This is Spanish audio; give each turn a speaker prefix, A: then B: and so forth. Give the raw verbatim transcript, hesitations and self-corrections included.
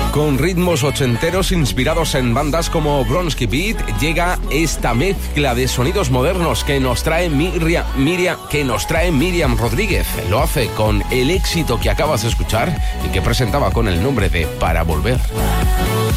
A: Con ritmos ochenteros inspirados en bandas como Bronski Beat, llega esta mezcla de sonidos modernos que nos trae Miriam, Miriam, que nos trae Miriam Rodríguez. Lo hace con el éxito que acabas de escuchar y que presentaba con el nombre de Para Volver.